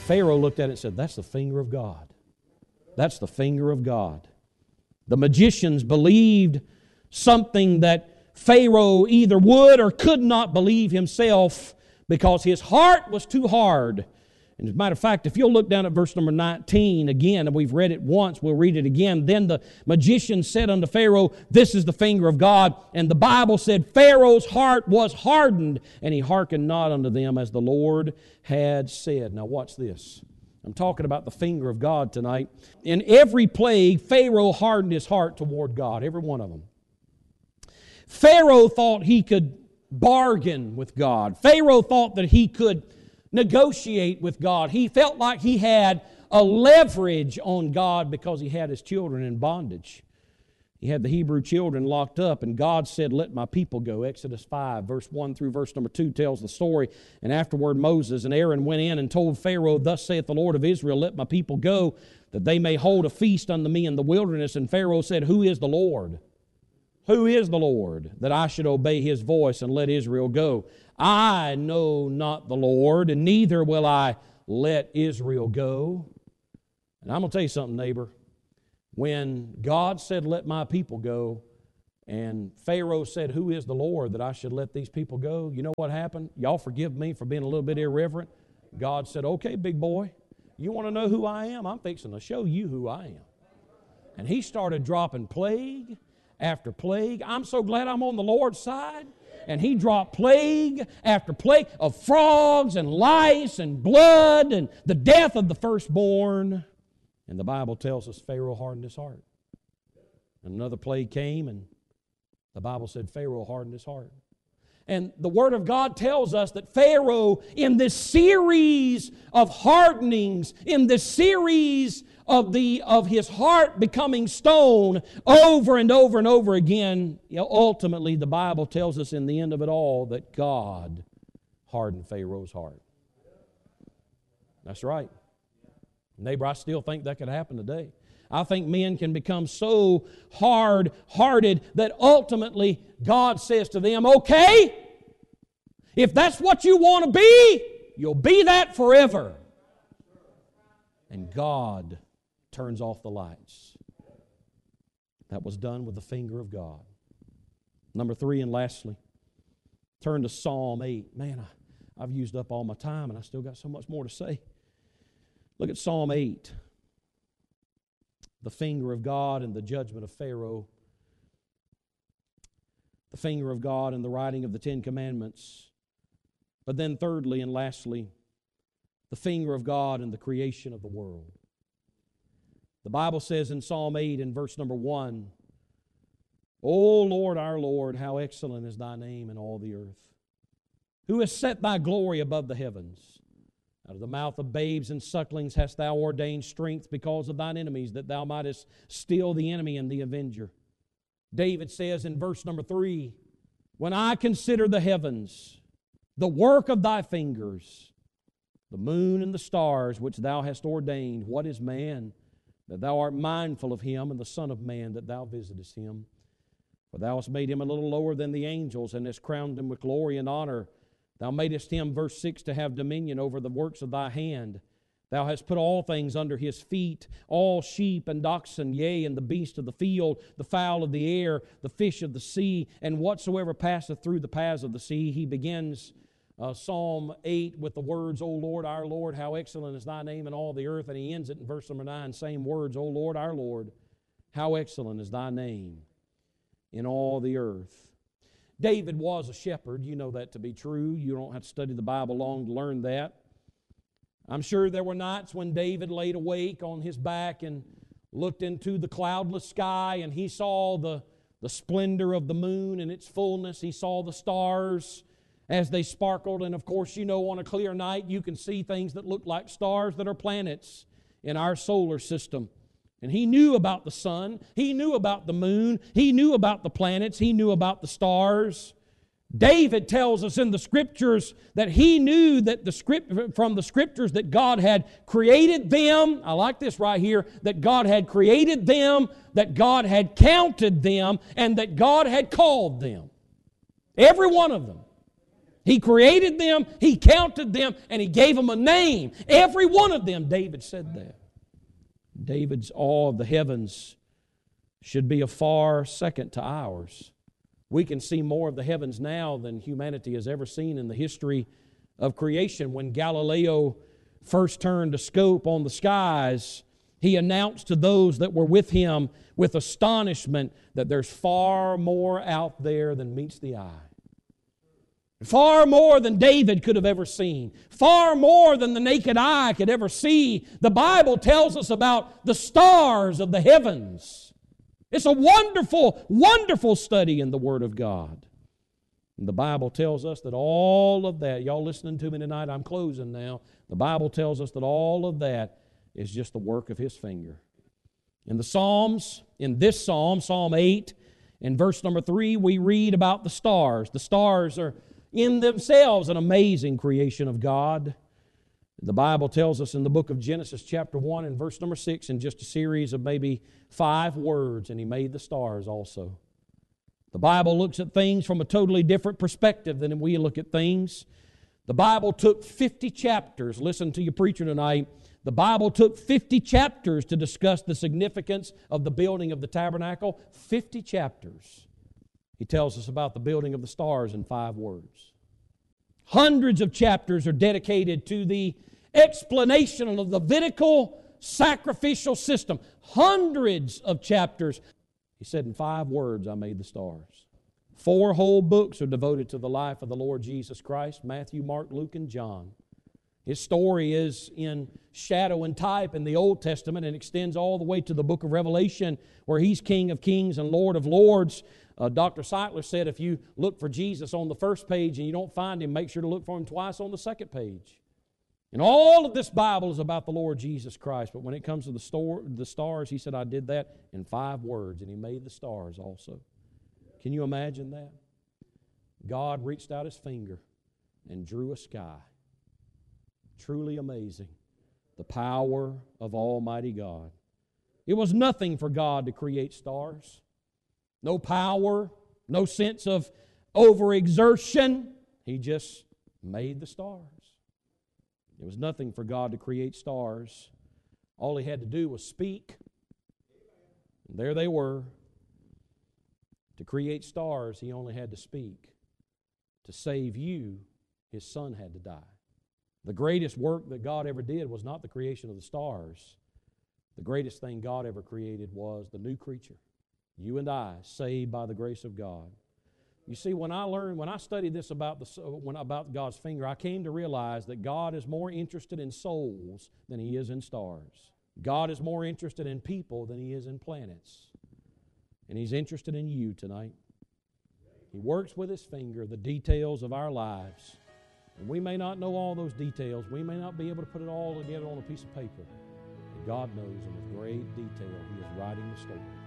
Pharaoh looked at it and said, that's the finger of God. That's the finger of God. The magicians believed something that Pharaoh either would or could not believe himself because his heart was too hard. And as a matter of fact, if you'll look down at verse number 19 again, and we've read it once, we'll read it again. Then the magician said unto Pharaoh, this is the finger of God. And the Bible said, Pharaoh's heart was hardened, and he hearkened not unto them as the Lord had said. Now watch this. I'm talking about the finger of God tonight. In every plague, Pharaoh hardened his heart toward God, every one of them. Pharaoh thought he could bargain with God. Pharaoh thought that he could negotiate with God. He felt like he had a leverage on God because he had his children in bondage. He had the Hebrew children locked up, and God said, let my people go. Exodus 5, verse 1 through verse number 2 tells the story. And afterward Moses and Aaron went in and told Pharaoh, thus saith the Lord of Israel, let my people go, that they may hold a feast unto me in the wilderness. And Pharaoh said, who is the Lord? Who is the Lord, that I should obey His voice and let Israel go? I know not the Lord, and neither will I let Israel go. And I'm going to tell you something, neighbor. When God said, let my people go, and Pharaoh said, who is the Lord that I should let these people go? You know what happened? Y'all forgive me for being a little bit irreverent. God said, okay, big boy, you want to know who I am? I'm fixing to show you who I am. And He started dropping plague after plague. I'm so glad I'm on the Lord's side. And He dropped plague after plague of frogs and lice and blood and the death of the firstborn. And the Bible tells us Pharaoh hardened his heart. And another plague came, and the Bible said Pharaoh hardened his heart. And the Word of God tells us that Pharaoh, in this series of hardenings, in this series of his heart becoming stone over and over and over again, ultimately the Bible tells us in the end of it all that God hardened Pharaoh's heart. That's right. Neighbor, I still think that could happen today. I think men can become so hard-hearted that ultimately God says to them, okay, if that's what you want to be, you'll be that forever. And God turns off the lights. That was done with the finger of God. Number 3, and lastly, turn to Psalm 8. Man, I've used up all my time and I still got so much more to say. Look at Psalm 8. The finger of God and the judgment of Pharaoh. The finger of God and the writing of the Ten Commandments. But then thirdly and lastly, the finger of God and the creation of the world. The Bible says in Psalm 8 in verse number 1, O Lord, our Lord, how excellent is Thy name in all the earth. Who has set Thy glory above the heavens? Out of the mouth of babes and sucklings hast Thou ordained strength because of Thine enemies, that Thou mightest still the enemy and the avenger. David says in verse number 3, when I consider the heavens, the work of Thy fingers, the moon and the stars which Thou hast ordained, what is man, that Thou art mindful of him, and the Son of Man, that Thou visitest him? For Thou hast made him a little lower than the angels, and hast crowned him with glory and honor. Thou madest him, verse 6, to have dominion over the works of Thy hand. Thou hast put all things under his feet, all sheep and oxen, yea, and the beast of the field, the fowl of the air, the fish of the sea, and whatsoever passeth through the paths of the sea. He begins Psalm 8 with the words, O Lord, our Lord, how excellent is Thy name in all the earth. And he ends it in verse number 9, same words, O Lord, our Lord, how excellent is Thy name in all the earth. David was a shepherd. You know that to be true. You don't have to study the Bible long to learn that. I'm sure there were nights when David laid awake on his back and looked into the cloudless sky, and he saw the splendor of the moon and its fullness. He saw the stars as they sparkled. And of course, you know, on a clear night, you can see things that look like stars that are planets in our solar system. And he knew about the sun. He knew about the moon. He knew about the planets. He knew about the stars. David tells us in the Scriptures that he knew that from the Scriptures that God had created them. I like this right here, that God had created them, that God had counted them, and that God had called them. Every one of them. He created them, He counted them, and He gave them a name. Every one of them, David said that. David's awe of the heavens should be a far second to ours. We can see more of the heavens now than humanity has ever seen in the history of creation. When Galileo first turned a scope on the skies, he announced to those that were with him with astonishment that there's far more out there than meets the eye. Far more than David could have ever seen. Far more than the naked eye could ever see. The Bible tells us about the stars of the heavens. It's a wonderful, wonderful study in the Word of God. And the Bible tells us that all of that, y'all listening to me tonight, I'm closing now. The Bible tells us that all of that is just the work of His finger. In the Psalms, in this Psalm, Psalm 8, in verse number 3, we read about the stars. The stars are in themselves an amazing creation of God. The Bible tells us in the book of Genesis chapter 1 and verse number 6, in just a series of maybe 5 words, and He made the stars also. The Bible looks at things from a totally different perspective than we look at things. The Bible took 50 chapters. Listen to your preacher tonight. The Bible took 50 chapters to discuss the significance of the building of the tabernacle. 50 chapters. He tells us about the building of the stars in 5 words. Hundreds of chapters are dedicated to the explanation of the Levitical sacrificial system. Hundreds of chapters. He said, in 5 words, I made the stars. 4 whole books are devoted to the life of the Lord Jesus Christ: Matthew, Mark, Luke, and John. His story is in shadow and type in the Old Testament and extends all the way to the book of Revelation, where He's King of Kings and Lord of Lords. Dr. Seitler said if you look for Jesus on the first page and you don't find Him, make sure to look for Him twice on the second page. And all of this Bible is about the Lord Jesus Christ. But when it comes to the stars, He said, I did that in 5 words, and He made the stars also. Can you imagine that? God reached out His finger and drew a sky. Truly amazing. The power of Almighty God. It was nothing for God to create stars. No power, no sense of overexertion. He just made the stars. It was nothing for God to create stars. All He had to do was speak. And there they were. To create stars, He only had to speak. To save you, His Son had to die. The greatest work that God ever did was not the creation of the stars. The greatest thing God ever created was the new creature. You and I, saved by the grace of God. You see, when I studied this about God's finger, I came to realize that God is more interested in souls than He is in stars. God is more interested in people than He is in planets. And He's interested in you tonight. He works with His finger the details of our lives. And we may not know all those details. We may not be able to put it all together on a piece of paper. But God knows, and with great detail, He is writing the story.